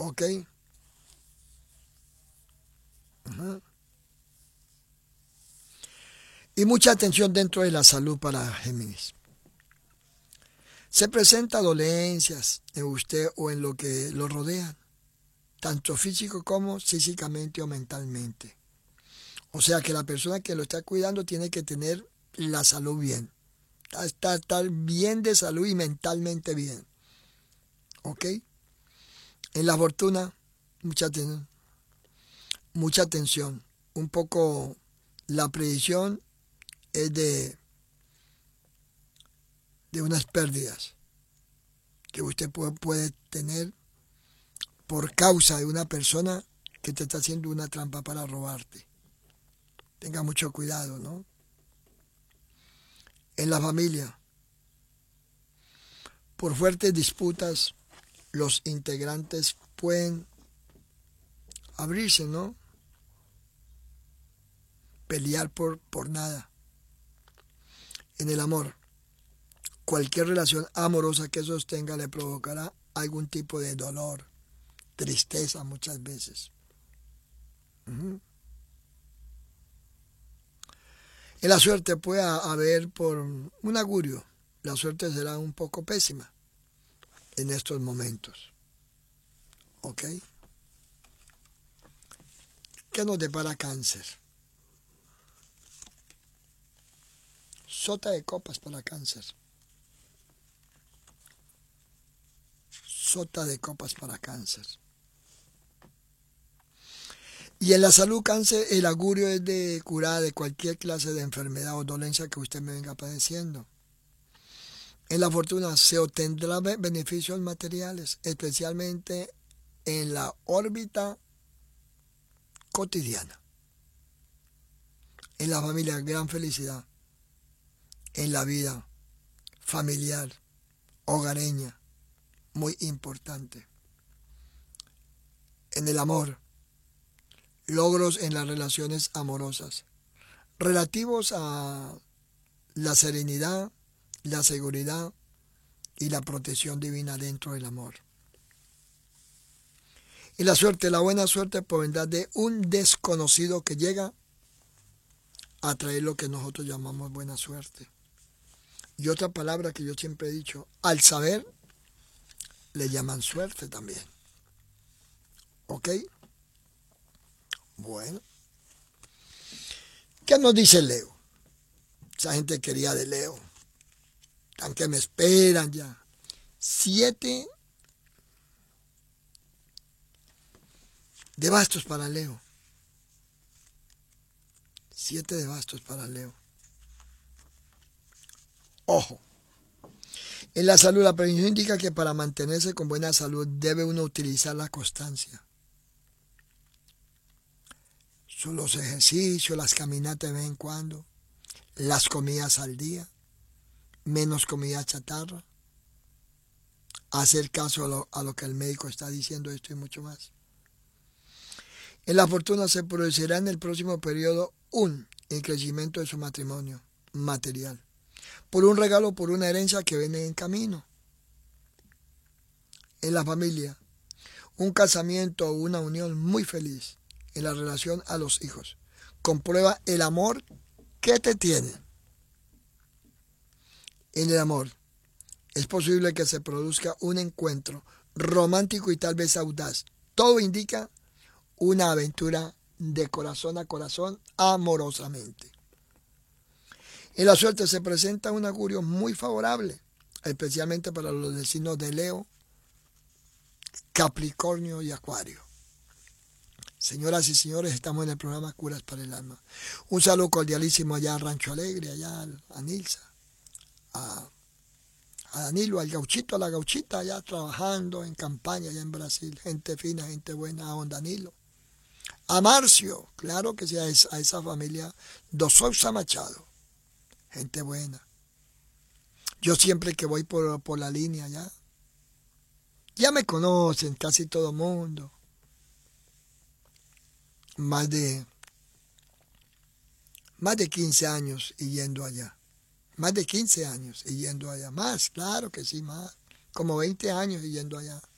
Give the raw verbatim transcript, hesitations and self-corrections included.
¿Ok? Ajá. Y mucha atención dentro de la salud para Géminis. Se presentan dolencias en usted o en lo que lo rodea, tanto físico como físicamente o mentalmente. O sea que la persona que lo está cuidando tiene que tener la salud bien. Estar, estar bien de salud y mentalmente bien. ¿Ok? En la fortuna, mucha atención. Mucha atención. Un poco la predicción es de, de unas pérdidas que usted puede, puede tener por causa de una persona que te está haciendo una trampa para robarte. Tenga mucho cuidado, ¿no? En la familia, por fuertes disputas, los integrantes pueden abrirse, ¿no? Pelear por, por nada. En el amor, cualquier relación amorosa que sostenga le provocará algún tipo de dolor, tristeza muchas veces. Uh-huh. En la suerte puede haber por un augurio, la suerte será un poco pésima en estos momentos. ¿Ok? ¿Qué nos depara Cáncer? Sota de copas para Cáncer. Sota de copas para Cáncer. Y en la salud, Cáncer, el augurio es de curar de cualquier clase de enfermedad o dolencia que usted me venga padeciendo. En la fortuna se obtendrá beneficios materiales, especialmente en la órbita cotidiana. En la familia, gran felicidad. En la vida familiar, hogareña, muy importante. En el amor, logros en las relaciones amorosas, relativos a la serenidad, la seguridad y la protección divina dentro del amor. Y la suerte, la buena suerte provendrá de un desconocido que llega a traer lo que nosotros llamamos buena suerte. Y otra palabra que yo siempre he dicho, al saber le llaman suerte también. ¿Ok? Bueno. ¿Qué nos dice Leo? Esa gente quería de Leo. Tan que me esperan ya. Siete de bastos para Leo. Siete de bastos para Leo. Ojo. En la salud, la prevención indica que para mantenerse con buena salud debe uno utilizar la constancia. Son los ejercicios, las caminatas de vez en cuando, las comidas al día, menos comida chatarra, hacer caso a lo, a lo que el médico está diciendo, esto y mucho más. En la fortuna se producirá en el próximo periodo un crecimiento de su matrimonio material, por un regalo, por una herencia que viene en camino. En la familia, un casamiento o una unión muy feliz. En la relación a los hijos, comprueba el amor que te tienen. En el amor, es posible que se produzca un encuentro romántico y tal vez audaz. Todo indica una aventura de corazón a corazón amorosamente. En la suerte se presenta un augurio muy favorable, especialmente para los del signo de Leo, Capricornio y Acuario. Señoras y señores, estamos en el programa Curas para el Alma. Un saludo cordialísimo allá a Rancho Alegre, allá a Nilsa, a, a Danilo, al gauchito, a la gauchita, allá trabajando en campaña allá en Brasil. Gente fina, gente buena, a don Danilo. A Marcio, claro que sí, a esa, a esa familia dos Sousa Machado. Gente buena. Yo siempre que voy por, por la línea allá, ya me conocen casi todo el mundo. Más de, más de quince años y yendo allá. Más de quince años y yendo allá. Más, claro que sí, más. Como veinte años y yendo allá.